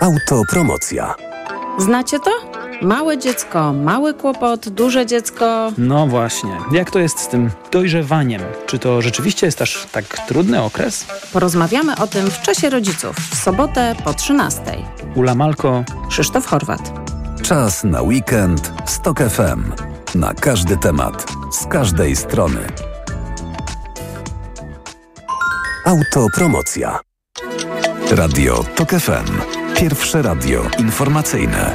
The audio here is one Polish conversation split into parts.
Autopromocja. Znacie to? Małe dziecko, mały kłopot, duże dziecko. No właśnie. Jak to jest z tym dojrzewaniem? Czy to rzeczywiście jest aż tak trudny okres? Porozmawiamy o tym w Czasie Rodziców w sobotę po 13:00. Ula Malko, Krzysztof Horwat. Czas na weekend z TOK FM. Na każdy temat, z każdej strony. Autopromocja. Radio TOK FM. Pierwsze radio informacyjne.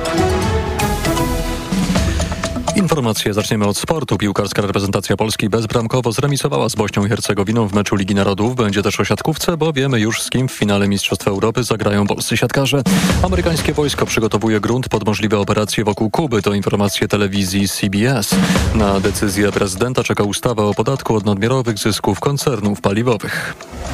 Informacje zaczniemy od sportu. Piłkarska reprezentacja Polski bezbramkowo zremisowała z Bośnią i Hercegowiną w meczu Ligi Narodów. Będzie też o siatkówce, bo wiemy już z kim w finale Mistrzostw Europy zagrają polscy siatkarze. Amerykańskie wojsko przygotowuje grunt pod możliwe operacje wokół Kuby. To informacje telewizji CBS. Na decyzję prezydenta czeka ustawa o podatku od nadmiarowych zysków koncernów paliwowych.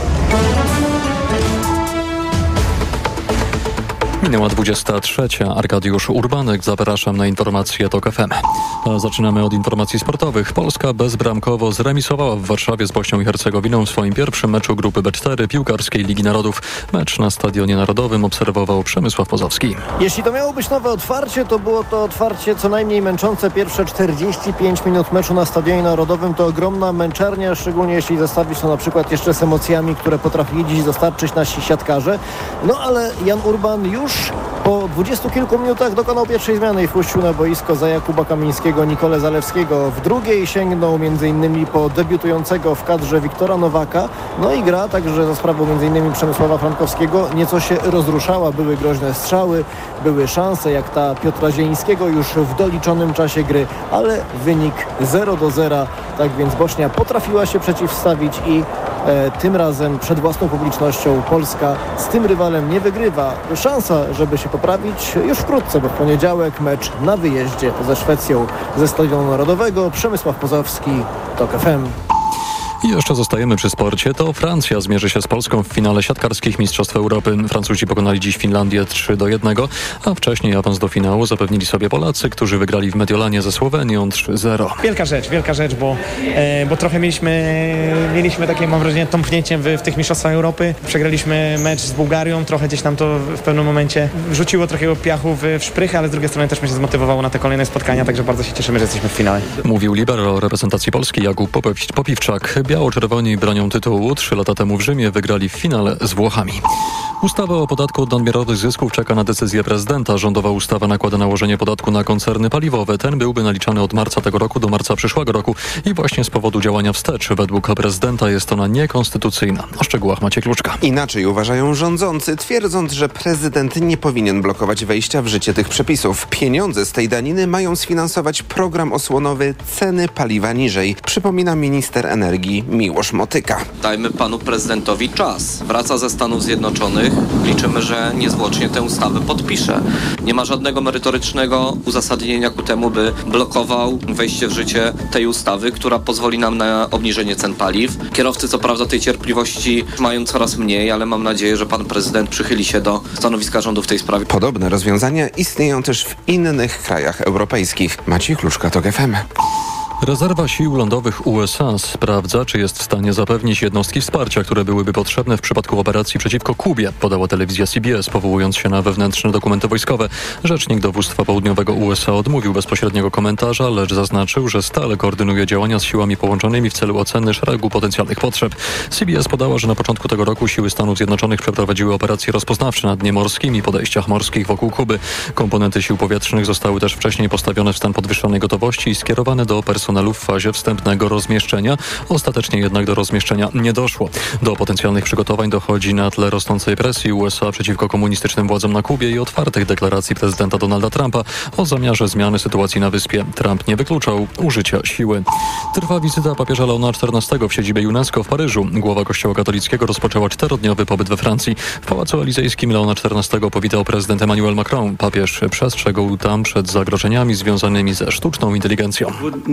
Minęła 23. Arkadiusz Urbanek. Zapraszam na informacje TOK FM. A zaczynamy od informacji sportowych. Polska bezbramkowo zremisowała w Warszawie z Bośnią i Hercegowiną w swoim pierwszym meczu grupy B4 piłkarskiej Ligi Narodów. Mecz na Stadionie Narodowym obserwował Przemysław Pozowski. Jeśli to miało być nowe otwarcie, to było to otwarcie co najmniej męczące. Pierwsze 45 minut meczu na Stadionie Narodowym to ogromna męczarnia, szczególnie jeśli zestawić to na przykład jeszcze z emocjami, które potrafili dziś dostarczyć nasi siatkarze. No ale Jan Urban już po 20 kilku minutach dokonał pierwszej zmiany i wpuścił na boisko za Jakuba Kamińskiego Nikolę Zalewskiego. W drugiej sięgnął m.in. po debiutującego w kadrze Wiktora Nowaka. No i gra także za sprawą m.in. Przemysława Frankowskiego nieco się rozruszała. Były groźne strzały, były szanse jak ta Piotra Zielińskiego już w doliczonym czasie gry, ale wynik 0-0. Tak więc Bośnia potrafiła się przeciwstawić i tym razem przed własną publicznością Polska z tym rywalem nie wygrywa. Szansa, żeby się poprawić już wkrótce, bo w poniedziałek mecz na wyjeździe ze Szwecją ze Stadionu Narodowego. Przemysław Pozowski, TOK FM. I jeszcze zostajemy przy sporcie. To Francja zmierzy się z Polską w finale siatkarskich Mistrzostw Europy. Francuzi pokonali dziś Finlandię 3-1, a wcześniej awans do finału zapewnili sobie Polacy, którzy wygrali w Mediolanie ze Słowenią 3-0. Wielka rzecz, bo trochę mieliśmy takie, mam wrażenie, tąpnięcie w tych Mistrzostwach Europy. Przegraliśmy mecz z Bułgarią, trochę gdzieś nam to w pewnym momencie wrzuciło trochę piachu w szprychy, ale z drugiej strony też mnie się zmotywowało na te kolejne spotkania, także bardzo się cieszymy, że jesteśmy w finale. Mówił libero reprezentacji Polski Jakub Popiwczak. Biało-czerwoni bronią tytułu. 3 lata temu w Rzymie wygrali w finale z Włochami. Ustawa o podatku od nadmiarowych zysków czeka na decyzję prezydenta. Rządowa ustawa nakłada nałożenie podatku na koncerny paliwowe. Ten byłby naliczany od marca tego roku do marca przyszłego roku i właśnie z powodu działania wstecz według prezydenta jest ona niekonstytucyjna. O szczegółach Maciej Kluczka. Inaczej uważają rządzący, twierdząc, że prezydent nie powinien blokować wejścia w życie tych przepisów. Pieniądze z tej daniny mają sfinansować program osłonowy Ceny paliwa niżej, przypomina minister energii Miłosz Motyka. Dajmy panu prezydentowi czas. Wraca ze Stanów Zjednoczonych. Liczymy, że niezwłocznie tę ustawę podpisze. Nie ma żadnego merytorycznego uzasadnienia ku temu, by blokował wejście w życie tej ustawy, która pozwoli nam na obniżenie cen paliw. Kierowcy co prawda tej cierpliwości mają coraz mniej, ale mam nadzieję, że pan prezydent przychyli się do stanowiska rządu w tej sprawie. Podobne rozwiązania istnieją też w innych krajach europejskich. Maciej Kluczka, TOK FM. Rezerwa sił lądowych USA sprawdza, czy jest w stanie zapewnić jednostki wsparcia, które byłyby potrzebne w przypadku operacji przeciwko Kubie, podała telewizja CBS, powołując się na wewnętrzne dokumenty wojskowe. Rzecznik dowództwa południowego USA odmówił bezpośredniego komentarza, lecz zaznaczył, że stale koordynuje działania z siłami połączonymi w celu oceny szeregu potencjalnych potrzeb. CBS podała, że na początku tego roku siły Stanów Zjednoczonych przeprowadziły operacje rozpoznawcze na dnie morskim i podejściach morskich wokół Kuby. Komponenty sił powietrznych zostały też wcześniej postawione w stan podwyższonej gotowości i skierowane do personelu w fazie wstępnego rozmieszczenia. Ostatecznie jednak do rozmieszczenia nie doszło. Do potencjalnych przygotowań dochodzi na tle rosnącej presji USA przeciwko komunistycznym władzom na Kubie i otwartych deklaracji prezydenta Donalda Trumpa o zamiarze zmiany sytuacji na wyspie. Trump nie wykluczał użycia siły. Trwa wizyta papieża Leona XIV w siedzibie UNESCO w Paryżu. Głowa Kościoła katolickiego rozpoczęła 4-dniowy pobyt we Francji. W Pałacu Elizejskim Leona XIV powitał prezydent Emmanuel Macron. Papież przestrzegł tam przed zagrożeniami związanymi ze sztuczną inteligencją.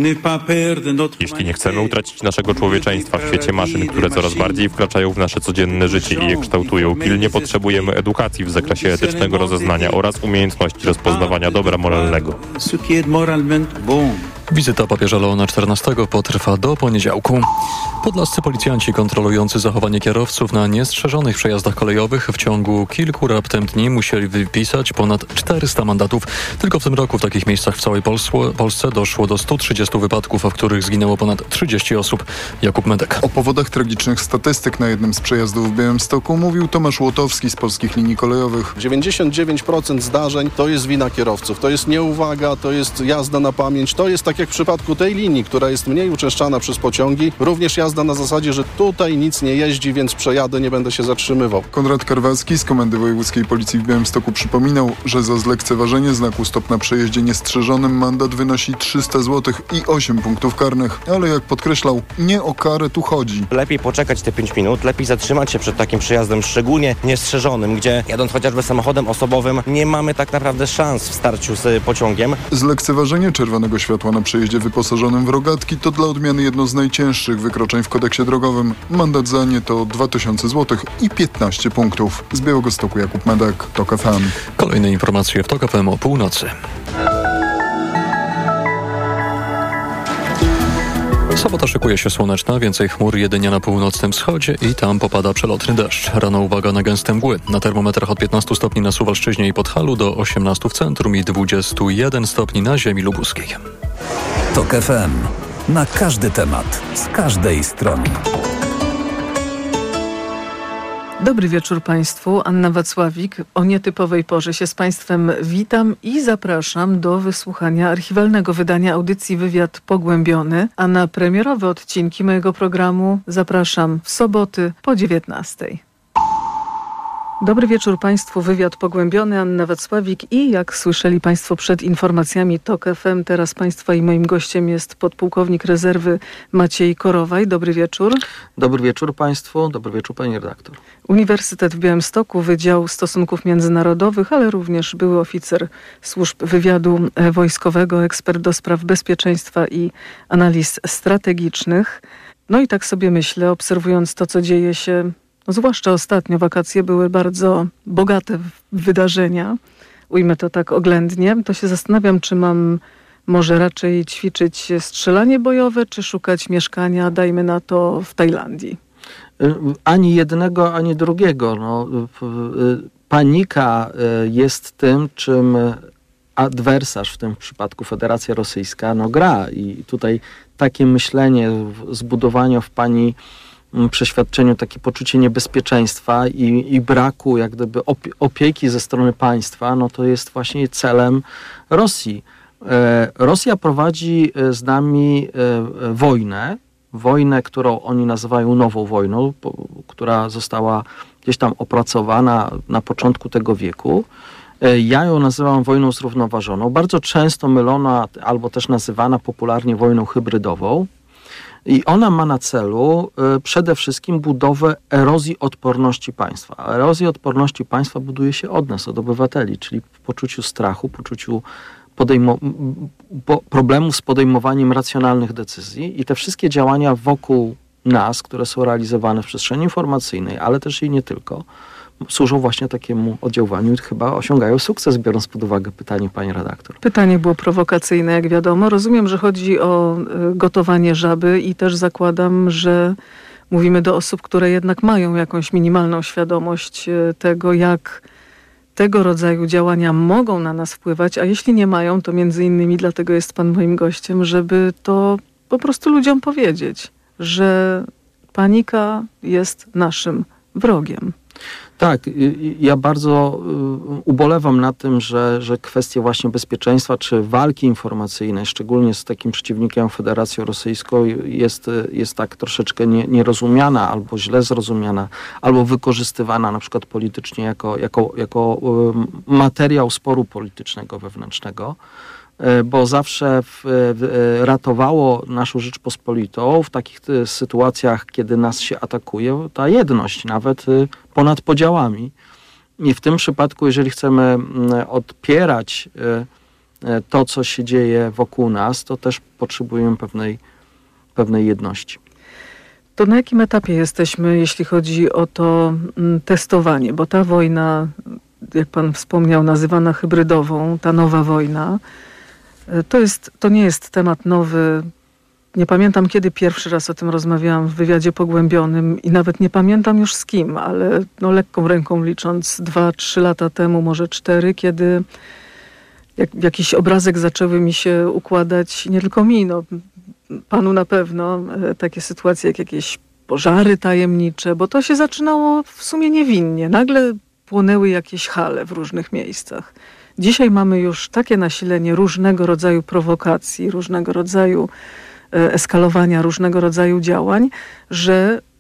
Jeśli nie chcemy utracić naszego człowieczeństwa w świecie maszyn, które coraz bardziej wkraczają w nasze codzienne życie i je kształtują, pilnie potrzebujemy edukacji w zakresie etycznego rozeznania oraz umiejętności rozpoznawania dobra moralnego. Wizyta papieża Leona XIV potrwa do poniedziałku. Podlascy policjanci kontrolujący zachowanie kierowców na niestrzeżonych przejazdach kolejowych w ciągu kilku raptem dni musieli wypisać ponad 400 mandatów. Tylko w tym roku w takich miejscach w całej Polsce doszło do 130 wypadków, w których zginęło ponad 30 osób. Jakub Medek. O powodach tragicznych statystyk na jednym z przejazdów w Białymstoku mówił Tomasz Łotowski z Polskich Linii Kolejowych. 99% zdarzeń to jest wina kierowców, to jest nieuwaga, to jest jazda na pamięć, to jest tak jak w przypadku tej linii, która jest mniej uczęszczana przez pociągi, również jazda na zasadzie, że tutaj nic nie jeździ, więc przejadę, nie będę się zatrzymywał. Konrad Karwacki z Komendy Wojewódzkiej Policji w Białymstoku przypominał, że za zlekceważenie znaku stop na przejeździe niestrzeżonym mandat wynosi 300 zł i 8 punktów karnych, ale jak podkreślał, nie o karę tu chodzi. Lepiej poczekać te 5 minut, lepiej zatrzymać się przed takim przejazdem, szczególnie niestrzeżonym, gdzie jadąc chociażby samochodem osobowym nie mamy tak naprawdę szans w starciu z pociągiem. Zlekceważenie czerwonego światła na przejeździe wyposażonym w rogatki to dla odmiany jedno z najcięższych wykroczeń w kodeksie drogowym. Mandat za nie to 2000 zł i 15 punktów. Z Białegostoku Jakub Medek, TOK FM. Kolejne informacje w TOK FM o północy. Sobota szykuje się słoneczna, więcej chmur jedynie na północnym wschodzie i tam popada przelotny deszcz. Rano uwaga na gęste mgły. Na termometrach od 15 stopni na Suwalszczyźnie i Podhalu do 18 w centrum i 21 stopni na ziemi lubuskiej. TOK FM. Na każdy temat, z każdej strony. Dobry wieczór Państwu. Anna Wacławik. O nietypowej porze się z Państwem witam i zapraszam do wysłuchania archiwalnego wydania audycji Wywiad Pogłębiony, a na premierowe odcinki mojego programu zapraszam w soboty po 19:00. Dobry wieczór Państwu, Wywiad Pogłębiony, Anna Wacławik i jak słyszeli Państwo przed informacjami TOK FM, teraz Państwa i moim gościem jest podpułkownik rezerwy Maciej Korowaj. Dobry wieczór. Dobry wieczór Państwu, dobry wieczór Pani redaktor. Uniwersytet w Białymstoku, Wydział Stosunków Międzynarodowych, ale również były oficer służb wywiadu wojskowego, ekspert do spraw bezpieczeństwa i analiz strategicznych. No i tak sobie myślę, obserwując to, co dzieje się, no zwłaszcza ostatnio, wakacje były bardzo bogate w wydarzenia, ujmę to tak oględnie, to się zastanawiam, czy mam może raczej ćwiczyć strzelanie bojowe, czy szukać mieszkania, dajmy na to, w Tajlandii. Ani jednego, ani drugiego. No, panika jest tym, czym adwersarz, w tym przypadku Federacja Rosyjska, no gra. I tutaj takie myślenie, zbudowanie w pani przeświadczeniu takie poczucie niebezpieczeństwa i braku jak gdyby opieki ze strony państwa, no to jest właśnie celem Rosji. Rosja prowadzi z nami wojnę, którą oni nazywają nową wojną, która została gdzieś tam opracowana na początku tego wieku. Ja ją nazywam wojną zrównoważoną, bardzo często mylona albo też nazywana popularnie wojną hybrydową. I ona ma na celu przede wszystkim budowę erozji odporności państwa. A erozja odporności państwa buduje się od nas, od obywateli, czyli w poczuciu strachu, poczuciu problemów z podejmowaniem racjonalnych decyzji i te wszystkie działania wokół nas, które są realizowane w przestrzeni informacyjnej, ale też i nie tylko, służą właśnie takiemu oddziaływaniu i chyba osiągają sukces, biorąc pod uwagę pytanie pani redaktor. Pytanie było prowokacyjne, jak wiadomo. Rozumiem, że chodzi o gotowanie żaby i też zakładam, że mówimy do osób, które jednak mają jakąś minimalną świadomość tego, jak tego rodzaju działania mogą na nas wpływać, a jeśli nie mają, to między innymi dlatego jest pan moim gościem, żeby to po prostu ludziom powiedzieć, że panika jest naszym wrogiem. Tak, ja bardzo ubolewam na tym, że kwestia właśnie bezpieczeństwa czy walki informacyjnej, szczególnie z takim przeciwnikiem Federacją Rosyjską, jest tak troszeczkę nierozumiana albo źle zrozumiana, albo wykorzystywana na przykład politycznie jako materiał sporu politycznego wewnętrznego. Bo zawsze ratowało naszą Rzeczpospolitą w takich sytuacjach, kiedy nas się atakuje, ta jedność, nawet ponad podziałami. I w tym przypadku, jeżeli chcemy odpierać to, co się dzieje wokół nas, to też potrzebujemy pewnej jedności. To na jakim etapie jesteśmy, jeśli chodzi o to testowanie? Bo ta wojna, jak pan wspomniał, nazywana hybrydową, ta nowa wojna, To nie jest temat nowy. Nie pamiętam, kiedy pierwszy raz o tym rozmawiałam w wywiadzie pogłębionym i nawet nie pamiętam już z kim, ale lekką ręką licząc 2-3 lata temu, może 4, kiedy jakiś obrazek zaczęły mi się układać, nie tylko mi, panu na pewno, takie sytuacje jak jakieś pożary tajemnicze, bo to się zaczynało w sumie niewinnie. Nagle płonęły jakieś hale w różnych miejscach. Dzisiaj mamy już takie nasilenie różnego rodzaju prowokacji, różnego rodzaju eskalowania, różnego rodzaju działań, że